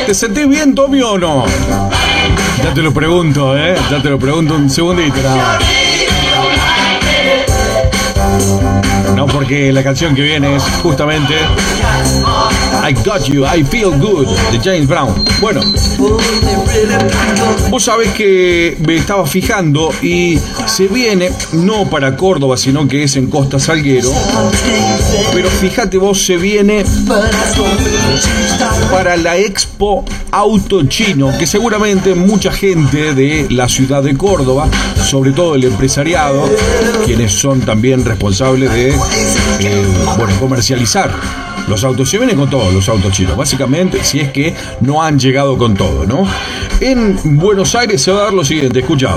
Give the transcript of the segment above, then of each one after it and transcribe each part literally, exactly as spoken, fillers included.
¿Te sentís bien, Tommy, o no? Ya te lo pregunto, ¿eh? Ya te lo pregunto un segundito. No, no, porque la canción que viene es justamente I Got You, I Feel Good, de James Brown. Bueno, vos sabés que me estaba fijando y se viene, no para Córdoba, sino que es en Costa Salguero. Pero fíjate vos, se viene para la Expo Auto Chino, que seguramente mucha gente de la ciudad de Córdoba, sobre todo el empresariado, quienes son también responsables de eh, bueno, comercializar los autos, se vienen con todos los autos chinos, básicamente, si es que no han llegado con todo, ¿no? En Buenos Aires se va a dar lo siguiente, escuchad.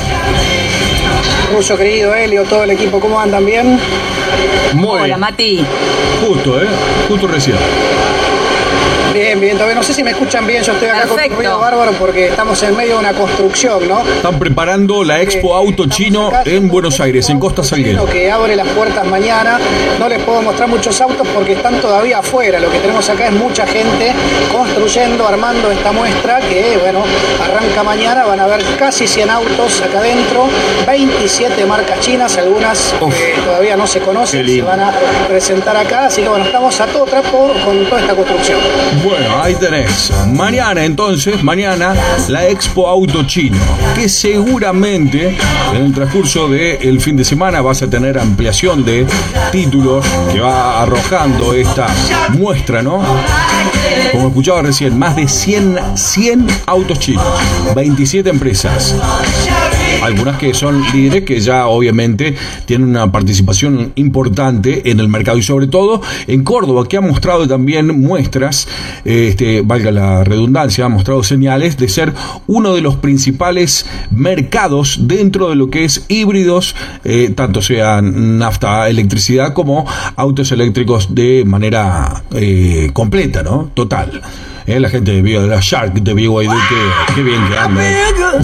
Ruso, querido, Helio, todo el equipo, ¿cómo andan? ¿Bien? Muy Hola, Mati. Justo, ¿eh? Justo recién. Bien, bien, todavía no sé si me escuchan bien, yo estoy acá Perfecto. con ruido bárbaro porque estamos en medio de una construcción, ¿no? Están preparando la Expo Auto Chino en Buenos Aires, en Costa Salguero. Que abre las puertas mañana. No les puedo mostrar muchos autos porque están todavía afuera. Lo que tenemos acá es mucha gente construyendo, armando esta muestra que, bueno, arranca mañana. Van a haber casi cien autos acá adentro, veintisiete marcas chinas, algunas Uf, que todavía no se conocen, qué se van a presentar acá. Así que, bueno, estamos a todo trapo con toda esta construcción. Bueno, ahí tenés. Mañana entonces, mañana la Expo Auto Chino, que seguramente en el transcurso del fin de semana vas a tener ampliación de títulos que va arrojando esta muestra, ¿no? Como escuchaba recién, más de cien, cien autos chinos, veintisiete empresas. Algunas que son líderes que ya obviamente tienen una participación importante en el mercado y sobre todo en Córdoba, que ha mostrado también muestras, este, valga la redundancia, ha mostrado señales de ser uno de los principales mercados dentro de lo que es híbridos, eh, tanto sean nafta, electricidad como autos eléctricos de manera eh, completa, ¿no? Total. Eh, la gente de, de la Shark de B Y D, que, que bien que anda.